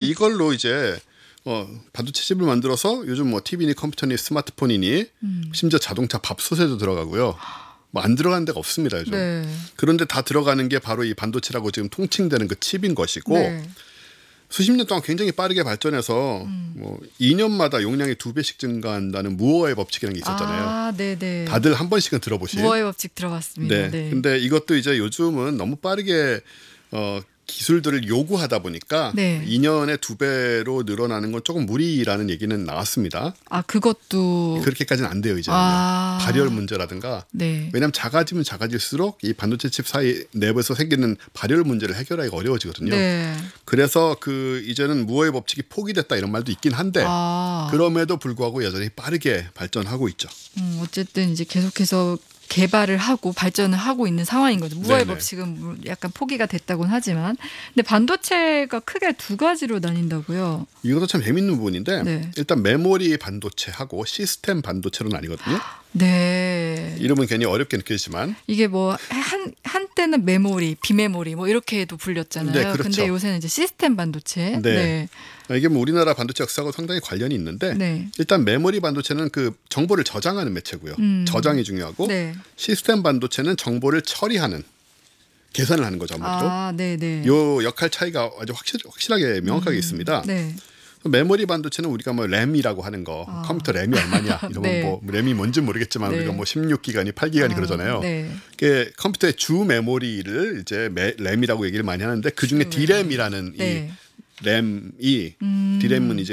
이걸로 이제 반도체 칩을 만들어서 요즘 뭐 TV니 컴퓨터니 스마트폰이니 심지어 자동차 밥솥에도 들어가고요. 뭐 안 들어가는 데가 없습니다 요즘. 네. 그런데 다 들어가는 게 바로 이 반도체라고 지금 통칭되는 그 칩인 것이고 네. 수십 년 동안 굉장히 빠르게 발전해서 뭐 2년마다 용량이 2배씩 증가한다는 무어의 법칙이라는 게 있었잖아요. 아, 네네. 다들 한 번씩은 들어보신. 무어의 법칙 들어봤습니다. 네. 네. 근데 이것도 이제 요즘은 너무 빠르게 기술들을 요구하다 보니까 네. 2년에 2배로 늘어나는 건 조금 무리라는 얘기는 나왔습니다. 아, 그것도 그렇게까지는 안 돼요 이제. 발열 문제라든가. 네. 왜냐하면 작아지면 작아질수록 이 반도체 칩 사이 내부에서 생기는 발열 문제를 해결하기가 어려워지거든요. 네. 그래서 이제는 무어의 법칙이 포기됐다 이런 말도 있긴 한데 그럼에도 불구하고 여전히 빠르게 발전하고 있죠. 어쨌든 이제 계속해서 개발을 하고 발전을 하고 있는 상황인 거죠. 무어의 네네. 법칙은 약간 포기가 됐다고는 하지만, 근데 반도체가 크게 두 가지로 나뉜다고요. 이것도 참 재밌는 부분인데 네. 일단 메모리 반도체하고 시스템 반도체로 나뉘거든요. 네. 이름은 괜히 어렵게 느껴지지만 이게 뭐 한때는 메모리, 비메모리 뭐 이렇게도 불렸잖아요. 네, 그렇죠. 근데 요새는 이제 시스템 반도체. 네. 이게 뭐 우리나라 반도체 역사하고 상당히 관련이 있는데 네. 일단 메모리 반도체는 그 정보를 저장하는 매체고요. 저장이 중요하고 네. 시스템 반도체는 정보를 처리하는 계산을 하는 거죠. 아무래도. 아, 네네. 요 역할 차이가 아주 확실하게 명확하게 있습니다. 네. 메모리 반도체는 우리가 뭐 램이라고 하는 거 컴퓨터 램이 얼마냐 이러면 네. 뭐 램이 뭔지 모르겠지만 네. 우리가 뭐 16기가니 8기가니 그러잖아요. 네. 그게 컴퓨터의 주 메모리를 이제 램이라고 얘기를 많이 하는데 그 중에 D램이라는 네. 이 램이 D램은 이제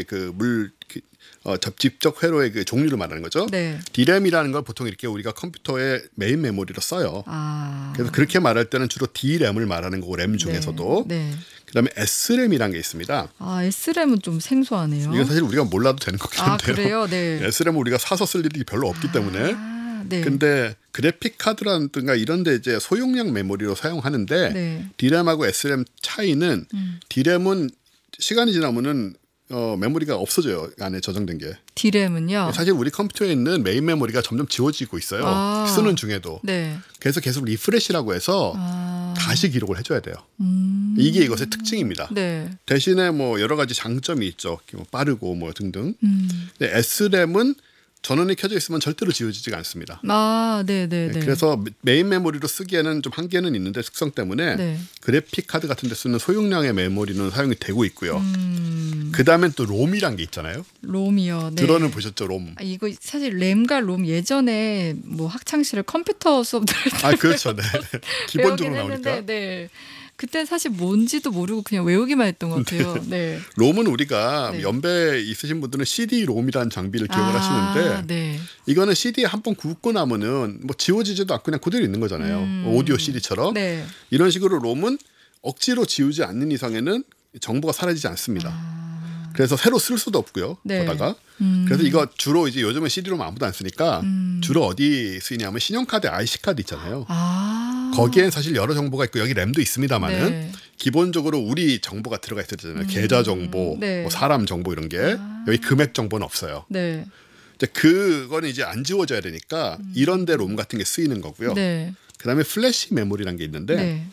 접집적 회로의 그 종류를 말하는 거죠. 네. D램이라는 걸 보통 이렇게 우리가 컴퓨터의 메인 메모리로 써요. 그래서 그렇게 말할 때는 주로 D램을 말하는 거고 램 중에서도. 네. 그다음에 S램이라는 게 있습니다. 아, S램은 좀 생소하네요. 이건 사실 우리가 몰라도 되는 거긴 한데요. 그래요? 네. S램은 우리가 사서 쓸 일이 별로 없기 때문에. 네. 근데 그래픽 카드라든가 이런 데 이제 소용량 메모리로 사용하는데 네. D램하고 S램 차이는 D램은 시간이 지나면은 메모리가 없어져요. 안에 저장된 게. D램은요? 사실 우리 컴퓨터에 있는 메인 메모리가 점점 지워지고 있어요. 쓰는 중에도. 네. 그래서 계속 리프레시라고 해서 다시 기록을 해줘야 돼요. 이게 이것의 특징입니다. 네. 대신에 뭐 여러 가지 장점이 있죠. 뭐 빠르고 뭐 등등. 근데 S램은 전원이 켜져 있으면 절대로 지워지지가 않습니다. 네네네. 그래서 메인 메모리로 쓰기에는 좀 한계는 있는데 특성 때문에 네. 그래픽 카드 같은 데 쓰는 소용량의 메모리는 사용이 되고 있고요. 그 다음엔 또 롬이란 게 있잖아요. 롬이요. 네. 들어는 보셨죠, 롬. 이거 사실 램과 롬 예전에 뭐 학창 시절 컴퓨터 수업 들을 때 그렇죠. 네. 기본적으로 나오니까. 했는데, 네. 그때 사실 뭔지도 모르고 그냥 외우기만 했던 것 같아요. 네. 롬은 우리가 네. 연배 있으신 분들은 CD-롬이라는 장비를 기억을 하시는데 네. 이거는 CD에 한 번 굽고 나면은 뭐 지워지지도 않고 그냥 그대로 있는 거잖아요. 오디오 CD처럼. 네. 이런 식으로 롬은 억지로 지우지 않는 이상에는 정보가 사라지지 않습니다. 그래서 새로 쓸 수도 없고요. 네. 보다가. 그래서 이거 주로 이제 요즘은 CD-롬 아무도 안 쓰니까 주로 어디 쓰이냐면 신용카드 IC카드 있잖아요. 거기엔 사실 여러 정보가 있고 여기 램도 있습니다만은 네. 기본적으로 우리 정보가 들어가 있어야 되잖아요. 계좌 정보, 네. 뭐 사람 정보 이런 게 여기 금액 정보는 없어요. 네. 이제 그거는 이제 안 지워져야 되니까 이런 데 롬 같은 게 쓰이는 거고요. 네. 그다음에 플래시 메모리라는 게 있는데 네.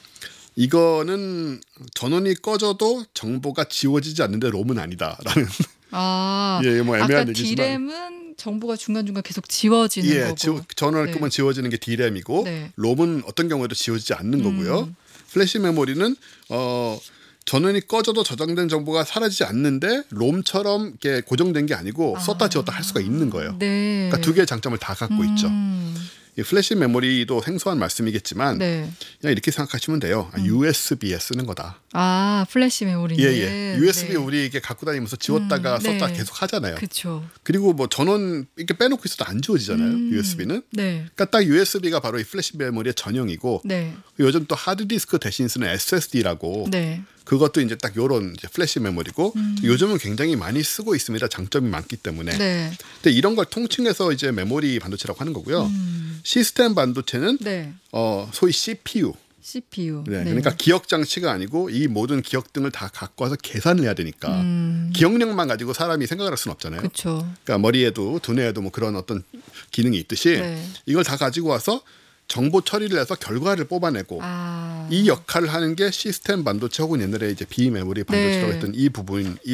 이거는 전원이 꺼져도 정보가 지워지지 않는데 롬은 아니다라는 예, 뭐 애매한 아까 얘기지만 D램은 정보가 중간중간 계속 지워지는 거고. 전원을 네. 끄면 지워지는 게 D램이고 네. 롬은 어떤 경우에도 지워지지 않는 거고요. 플래시 메모리는 전원이 꺼져도 저장된 정보가 사라지지 않는데 롬처럼 이렇게 고정된 게 아니고 썼다 지웠다 할 수가 있는 거예요. 네. 그러니까 두 개의 장점을 다 갖고 있죠. 이 플래시 메모리도 생소한 말씀이겠지만 네. 그냥 이렇게 생각하시면 돼요. USB에 쓰는 거다. 플래시 메모리는. 예. USB 네. 우리 이렇게 갖고 다니면서 지웠다가 썼다 네. 계속 하잖아요. 그렇죠. 그리고 뭐 전원 이렇게 빼놓고 있어도 안 지워지잖아요. USB는. 네. 그러니까 딱 USB가 바로 이 플래시 메모리의 전형이고 네. 요즘 또 하드디스크 대신 쓰는 SSD라고 네. 그것도 이제 딱 요런 이제 플래시 메모리고 요즘은 굉장히 많이 쓰고 있습니다. 장점이 많기 때문에. 네. 근데 이런 걸 통칭해서 이제 메모리 반도체라고 하는 거고요. 시스템 반도체는 네. 소위 CPU. CPU. 네. 그러니까 기억 장치가 아니고 이 모든 기억 등을 다 갖고 와서 계산을 해야 되니까 기억력만 가지고 사람이 생각을 할 수는 없잖아요. 그렇죠. 그러니까 머리에도 두뇌에도 뭐 그런 어떤 기능이 있듯이 네. 이걸 다 가지고 와서 정보 처리를 해서 결과를 뽑아내고 이 역할을 하는 게 시스템 반도체 혹은 옛날에 이제 비메모리 반도체라고 네. 했던 이 부분